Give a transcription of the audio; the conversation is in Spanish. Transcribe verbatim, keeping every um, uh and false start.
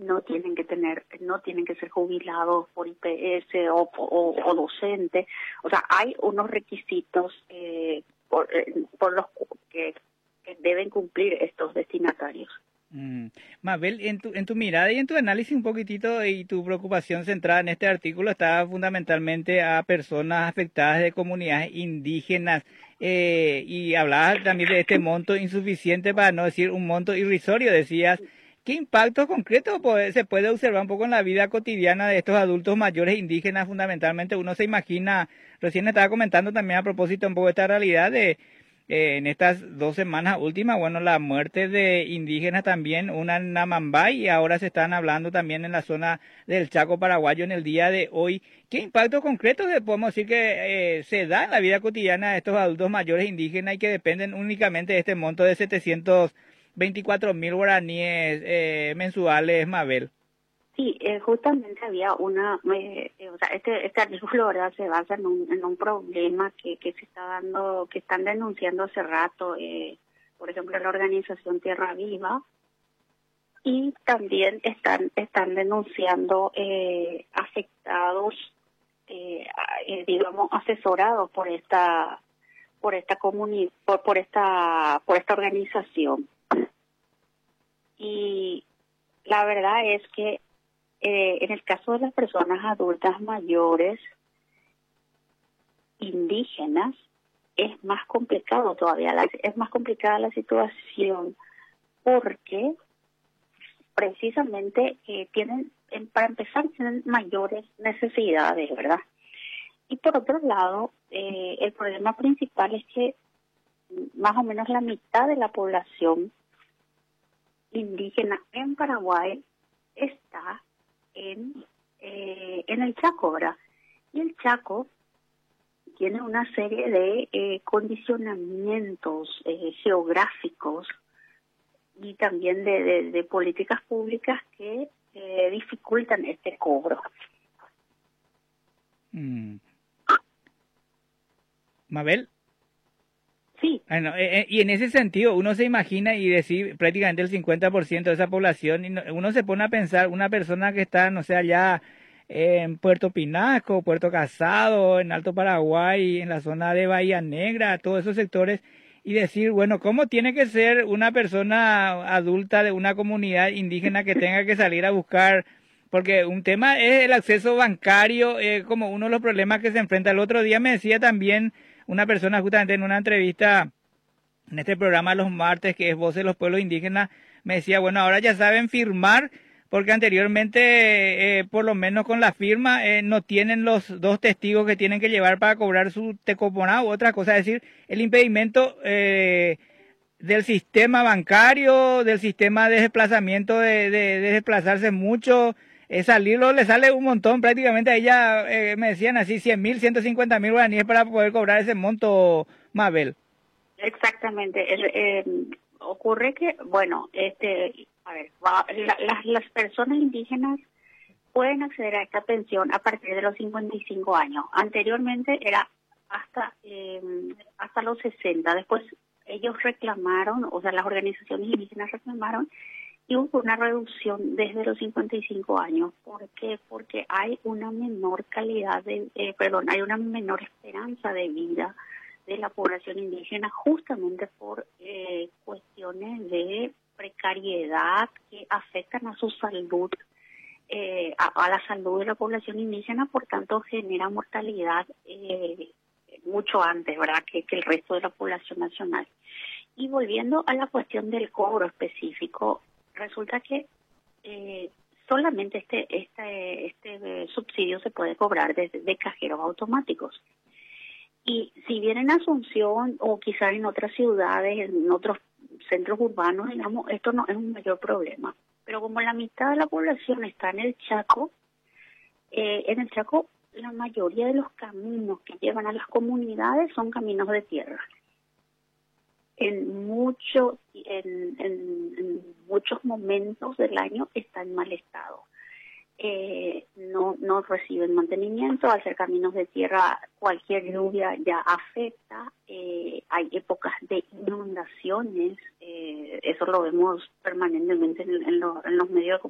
no tienen que tener, no tienen que ser jubilados por I P S o, o, o docentes. O sea, hay unos requisitos eh, por, eh, por los que, que deben cumplir estos destinatarios. Mm. Mabel, en tu, en tu mirada y en tu análisis un poquitito y tu preocupación centrada en este artículo está fundamentalmente a personas afectadas de comunidades indígenas eh, y hablabas también de este monto insuficiente, para no decir un monto irrisorio, decías. ¿Qué impacto concreto puede, se puede observar un poco en la vida cotidiana de estos adultos mayores indígenas fundamentalmente? Uno se imagina, recién estaba comentando también a propósito un poco de esta realidad de Eh, en estas dos semanas últimas, bueno, la muerte de indígenas también, una en Namambay, y ahora se están hablando también en la zona del Chaco paraguayo en el día de hoy. ¿Qué impacto concreto se- podemos decir que eh, se da en la vida cotidiana de estos adultos mayores indígenas y que dependen únicamente de este monto de setecientos veinticuatro mil guaraníes eh, mensuales, Mabel? Sí, eh, justamente había una, eh, eh, o sea, este, este artículo, ¿verdad?, se basa en un, en un problema que, que se está dando, que están denunciando hace rato, eh, por ejemplo, la organización Tierra Viva, y también están, están denunciando eh, afectados, eh, a- eh, digamos, asesorados por esta, por esta comunidad, por, por esta, por esta organización. Y la verdad es que Eh, en el caso de las personas adultas mayores indígenas, es más complicado todavía, la, es más complicada la situación porque precisamente eh, tienen, en, para empezar, tienen mayores necesidades, ¿verdad? Y por otro lado, eh, el problema principal es que más o menos la mitad de la población indígena en Paraguay está en, eh, en el Chaco, ¿verdad? Y el Chaco tiene una serie de eh, condicionamientos eh, geográficos y también de, de, de políticas públicas que eh, dificultan este cobro. Mm. Mabel. Sí. Bueno, eh, eh, y en ese sentido uno se imagina y decir prácticamente el cincuenta por ciento de esa población, y no- uno se pone a pensar, una persona que está, no sé, allá en Puerto Pinasco, Puerto Casado, en Alto Paraguay, en la zona de Bahía Negra, todos esos sectores, y decir, bueno, ¿cómo tiene que ser una persona adulta de una comunidad indígena que tenga que salir a buscar? Porque un tema es el acceso bancario, eh, como uno de los problemas que se enfrenta. El otro día me decía también una persona justamente en una entrevista en este programa los martes, que es Voz de los Pueblos Indígenas, me decía, bueno, ahora ya saben firmar, porque anteriormente, eh, por lo menos con la firma, eh, no tienen los dos testigos que tienen que llevar para cobrar su tecoponá u otra cosa, es decir, el impedimento eh, del sistema bancario, del sistema de desplazamiento, de, de, de desplazarse mucho, eh, salirlo le sale un montón, prácticamente a ella eh, me decían así, cien mil, ciento cincuenta mil guaraníes para poder cobrar ese monto, Mabel. Exactamente. El, eh, ocurre que, bueno, este, a ver, va- la- las, las personas indígenas pueden acceder a esta pensión a partir de los cincuenta y cinco años. Anteriormente era hasta eh, hasta los sesenta. Después ellos reclamaron, o sea, las organizaciones indígenas reclamaron y hubo una reducción desde los cincuenta y cinco años. ¿Por qué? Porque hay una menor calidad de, eh, perdón, hay una menor esperanza de vida de la población indígena justamente por eh, cuestiones de precariedad que afectan a su salud, eh, a, a la salud de la población indígena, por tanto genera mortalidad eh, mucho antes, ¿verdad?, que, que el resto de la población nacional. Y volviendo a la cuestión del cobro específico, resulta que eh, solamente este este este subsidio se puede cobrar desde de cajeros automáticos. Y si bien en Asunción o quizás en otras ciudades, en otros centros urbanos, digamos, esto no es un mayor problema. Pero como la mitad de la población está en el Chaco, eh, en el Chaco la mayoría de los caminos que llevan a las comunidades son caminos de tierra. En, mucho, en, en, en muchos momentos del año está en mal estado. Eh, no no reciben mantenimiento, al ser caminos de tierra cualquier lluvia ya afecta, eh, hay épocas de inundaciones, eh, eso lo vemos permanentemente en, en, lo, en los medios de comunicación.